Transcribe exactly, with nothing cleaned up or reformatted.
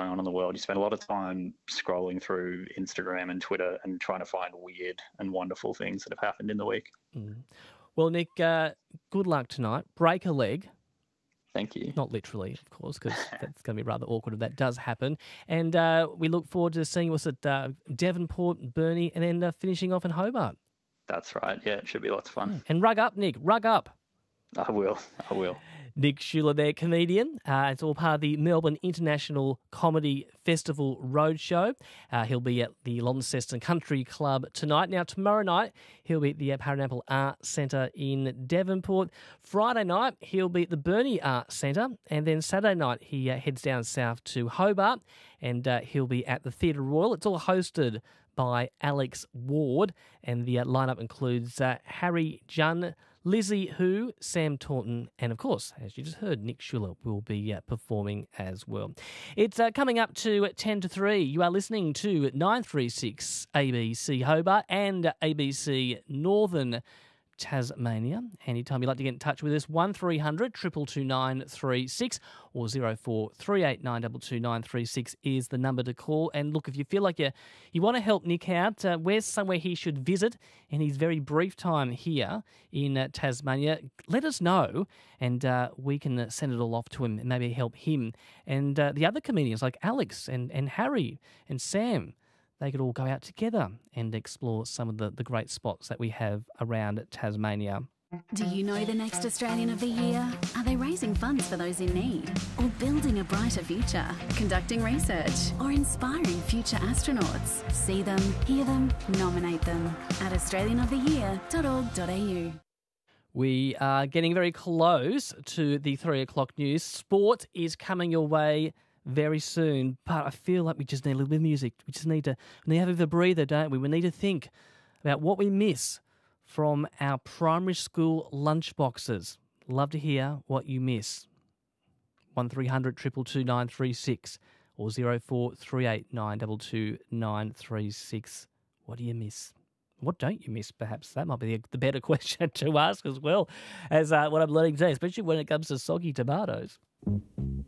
going on in the world. You spend a lot of time scrolling through Instagram and Twitter and trying to find weird and wonderful things that have happened in the week. Mm. Well, Nick, uh, good luck tonight. Break a leg. Thank you. Not literally, of course, because that's going to be rather awkward if that does happen. And uh, we look forward to seeing what's at uh, Devonport, Burnie, and then uh, finishing off in Hobart. That's right. Yeah, it should be lots of fun. And rug up, Nick. Rug up. I will. I will. Nick Schuler there, comedian. Uh, it's all part of the Melbourne International Comedy Festival Roadshow. Uh, he'll be at the Launceston Country Club tonight. Now, tomorrow night, he'll be at the Paranormal Art Centre in Devonport. Friday night, he'll be at the Burnie Art Centre. And then Saturday night, he uh, heads down south to Hobart, and uh, he'll be at the Theatre Royal. It's all hosted by Alex Ward, and the uh, lineup includes uh, Harry Junn, Lizzie Hu, Sam Taunton, and of course, as you just heard, Nick Schuler will be uh, performing as well. It's uh, coming up to ten to three. You are listening to nine three six A B C Hobart and A B C Northern Tasmania. Anytime you'd like to get in touch with us, one three hundred two two two nine three six or zero four three eight nine two two nine three six is the number to call. And look, if you feel like you, you want to help Nick out, uh, where's somewhere he should visit in his very brief time here in uh, Tasmania, let us know, and uh, we can uh, send it all off to him and maybe help him and uh, the other comedians like Alex and, and Harry and Sam. They could all go out together and explore some of the, the great spots that we have around Tasmania. Do you know the next Australian of the Year? Are they raising funds for those in need? Or building a brighter future? Conducting research? Or inspiring future astronauts? See them, hear them, nominate them at australian of the year dot org dot a u. We are getting very close to the three o'clock news. Sport is coming your way very soon, but I feel like we just need a little bit of music. We just need to, we need to have a breather, don't we? We need to think about what we miss from our primary school lunchboxes. Love to hear what you miss. one three hundred two two two nine three six or zero four three eight nine two two nine three six. What do you miss? What don't you miss, perhaps? That might be the better question to ask as well as uh, what I'm learning today, especially when it comes to soggy tomatoes.